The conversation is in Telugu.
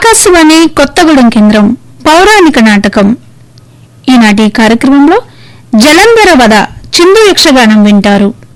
ఆకాశవాణి కొత్తగూడెం కేంద్రం పౌరాణిక నాటకం. ఈనాటి కార్యక్రమంలో జలంధర వద చిందు యక్షగానం వింటారు.